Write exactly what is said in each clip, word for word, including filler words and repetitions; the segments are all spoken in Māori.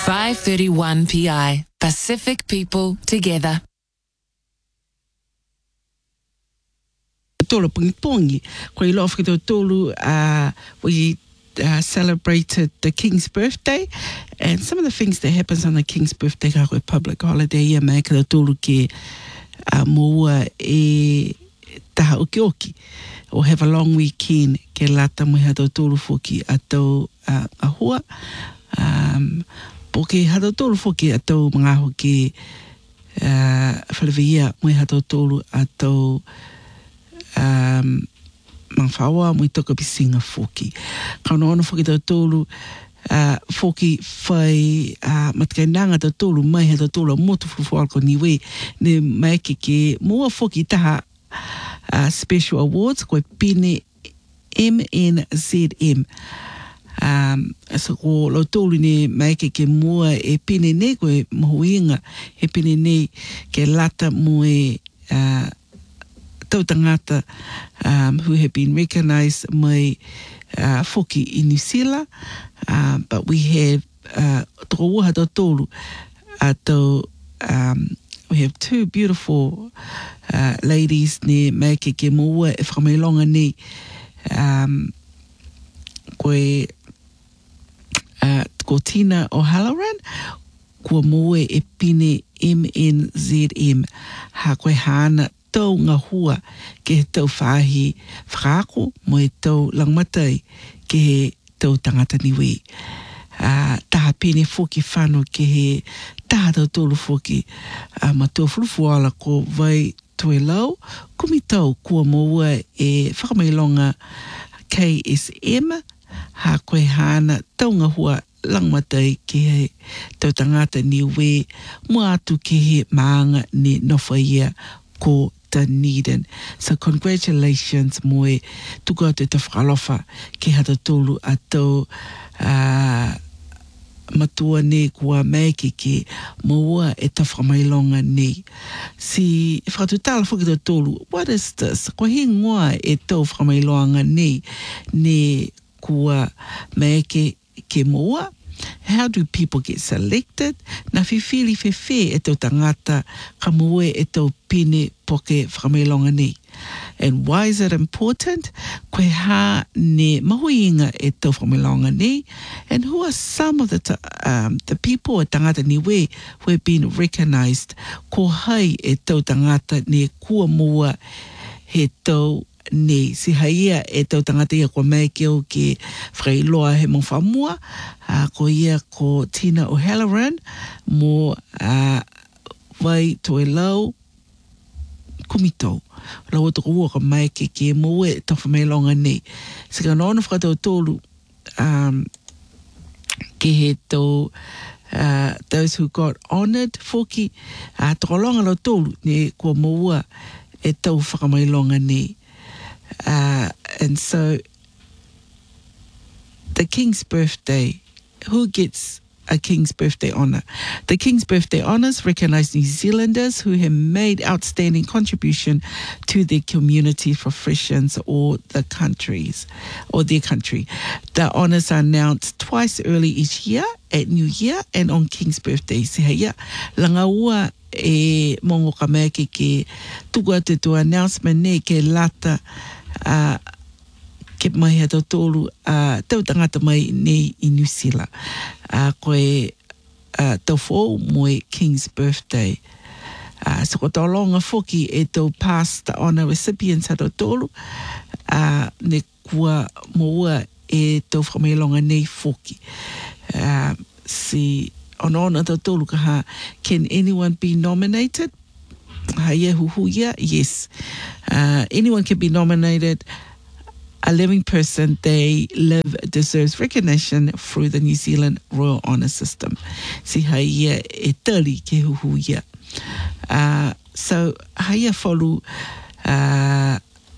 five thirty-one P I, Pacific People Together. Tolo Pungipongi, ko I lof kito tolu, uh, we uh, celebrated the King's birthday, and some of the things that happens on the King's birthday, ka koe public holiday, ia mai kito tolu ke uh, mua e taha oki oki, or have a long weekend, ke lata mui hato tolu foki ato uh, ahua, um, po ke hato tolu foki ato mga hoki uh, whalewia mui hato tolu ato um mangfawa mo toka bisinga foki kano ono foki to tolu uh foki fai uh matkainanga to tolu mai ha to tolu motu fu alko niwe ne mai ke ke mo foki taha uh, special awards ko pine M N Z M um so ko lo tolu ne mai ke ke mo e pine ne ko mohuinga e pine ne ke lata mo e uh tau tangata um, who have been recognised mai uh, foki in New Zealand, uh, but we have uh, toko uha tau tolu ato, um, we have two beautiful uh, ladies ne mai ke ke moua e whakameilonga ne um, koe uh, ko Tina O'Halloran kua moua e pine M N Z M ha koe hana tau ngā hua ke he tau whāhi whakako mo e tau langmatai ke he tau tangata niwe. Uh, taha pene foki whano ke he taha tau tolu foki uh, ma tau fulufu ala ko vai tue lau kumi tau kua moua e whakamailonga K S M ha koe hana tau ngā hua langmatai ke he tau tangata niwe mo atu ke he maanga ni nowhaia ko Dunedin. So congratulations moe tuko te te whakalofa ke hata tolu ato uh, matua ne kua maiki ke moua e ta whamailonga ne. Si whakatutala whakita tolu, what is this? Ko he ngoa e tau whamailonga ne ne kua maiki ke moua? How do people get selected? Na whiwhiri whewhe e tau tangata ka moe e tau pine poke whakameilonga ne. And why is it important? Koe ha ne mahuinga e tau whakameilonga ne. And who are some of the ta um, the people o tangata niwe who have been recognised ko hai e tau tangata ne kua moa he tau ne si haia e tau tangata ia ko mai ke o ke whailoa he mong whamua uh, ko ia ko Tina O'Halloran mo uh, vai toe lau kumito lau toko ua ka mai ke ke mo e tau whamailonga ne si ka nono whakatau tolu um, ke he tau uh, those who got honoured foki uh, toko longa lau tolu ne kua mo ua e tau whakamailonga ne. Uh, and so the King's birthday, who gets a King's birthday honour? The King's birthday honours recognise New Zealanders who have made outstanding contribution to their community, professions or the countries or their country. The honours are announced twice early each year at New Year and on King's birthday. Se heia langa ua e mongo ka mea ke ke tuku atu tu announcement ne ke lata uh, ke mai ha tolu uh, tau tangata mai nei i New Zealand. Uh, koe uh, tau fōu moe King's birthday. Uh, so ko tau longa foki e tau past the honour recipients ha tau tolu uh, ne kua moua e tau whamailonga nei foki. Uh, si ono ona tau tolu ka ha, can anyone be nominated? Haia huhuia, yes. Uh, anyone can be nominated. A living person they live deserves recognition through the New Zealand Royal Honour System. Si haia e tali ke huhuia. Uh, so haia folu uh,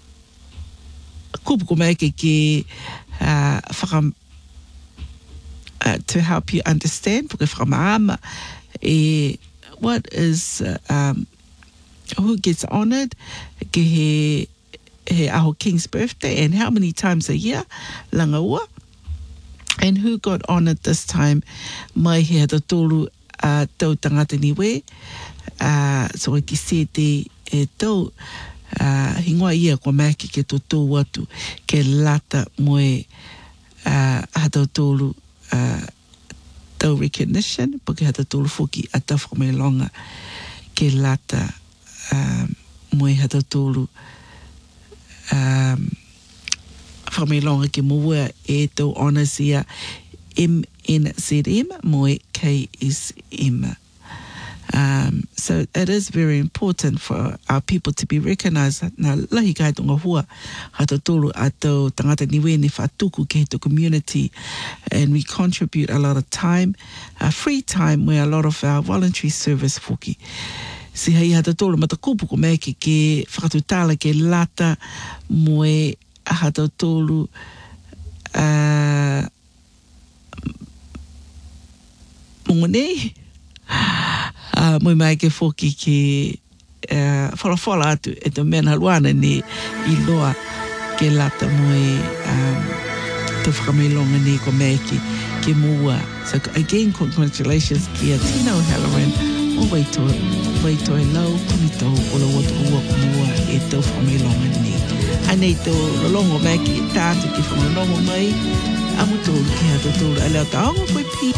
kupu kumai ke ke uh, whakam Uh, to help you understand, porque whakamaama, e, what is, uh, um, who gets honoured, ke he, he aho King's birthday, and how many times a year, langa ua, And who got honoured this time? Mai he hata tolu uh, tau tangata niwe. Uh, so ki se te e tau uh, hingoa ia ko maki ke to tō watu ke lata moe uh, hata tolu uh, tau recognition, pa ke hata tolu fuki a tawha me longa ke lata um, moe hata tolu um, whamelonga ke mua e tau honours ia M N Z M moe K S M. Um, so it is very important for our people to be recognised. Nā lahi kai tonga hua hata tolu a tau tangata niwe ni whatuku ke he community, and we contribute a lot of time, uh, free time, where a lot of our voluntary service fuki. Si hei hata tolu mata kupu ko meki ke whakatutala ke lata moe hata tolu uh, mongonei uh, moe mai ke foki ke uh, whalawhala atu e to mena luana ni i loa ke lata moe um, te whakamelonga ni ko meki ke mua. So again, congratulations ki a Tino Halloran o waitoa waitoa e lau kumito o la watu ua ko mua e tau whakamelonga ni. Anei tō lolongo meki e tātu ki whamelongo mai amu tōru ki hata tōru a leo taongo koe pi